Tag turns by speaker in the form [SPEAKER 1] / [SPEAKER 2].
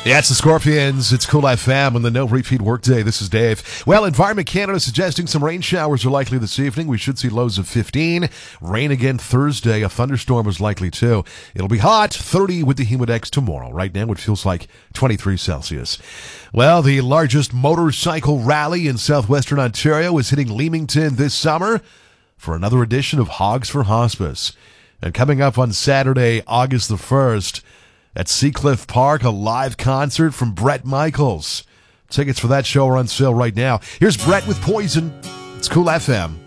[SPEAKER 1] Yeah, it's the Scorpions. It's Cool FM on the No Repeat Workday. This is Dave. Well, Environment Canada suggesting some rain showers are likely this evening. We should see lows of 15. Rain again Thursday. A thunderstorm is likely too. It'll be hot, 30 with the Humidex tomorrow. Right now it feels like 23 Celsius. Well, the largest motorcycle rally in southwestern Ontario is hitting Leamington this summer for another edition of Hogs for Hospice. And coming up on Saturday, August the 1st, at Seacliff Park, a live concert from Bret Michaels. Tickets for that show are on sale right now. Here's Bret with Poison. It's Cool FM.